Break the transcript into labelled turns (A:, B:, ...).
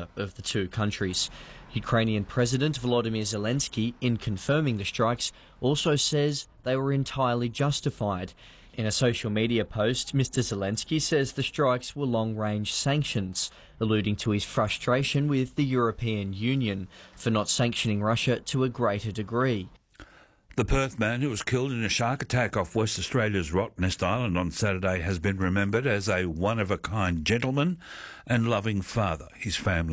A: border of the two countries. Ukrainian President Volodymyr Zelensky, in confirming the strikes, also says they were entirely justified. In a social media post, Mr. Zelensky says the strikes were long-range sanctions, alluding to his frustration with the European Union for not sanctioning Russia to a greater degree.
B: The Perth man who was killed in a shark attack off West Australia's Rottnest Island on Saturday has been remembered as a one-of-a-kind gentleman and loving father. His family